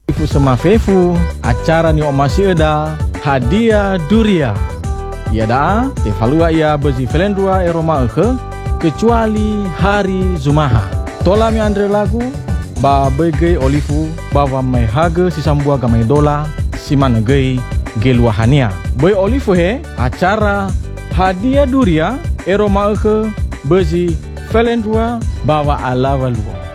Ifu semafefu acara ni masih ada hadiah duria. Ya dah, tefalua ia bezi felendua eroma ke kecuali hari Zumaha. Tola mi andre lagu ba bege olifu bawa mai haga si sambua gamai dola si mana gei geluahania. Boy olifu he acara hadiah duria eroma ke bezi felendua bawa alawa luo.